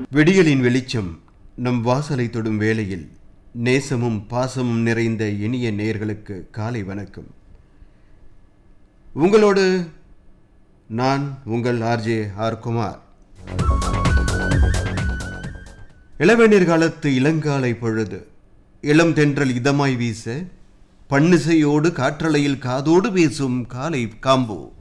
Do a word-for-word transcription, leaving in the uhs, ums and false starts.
விடியலின் வெளிச்சம் நம் வாசலை தொடும் வேளையில் நேசமும் பாசமும் நிறைந்த இனிய நேயர்களுக்கு காலை வணக்கம். உங்களோடு நான் உங்கள் ஆர்ஜே ஆர் குமார். இளவேநீர் காலத்து இளங்காலை பொழுது இளம் தென்றல் இதமாய் வீச, பன்னிசையோடு காற்றலையில் காதோடு பேசும் காலை காம்போ.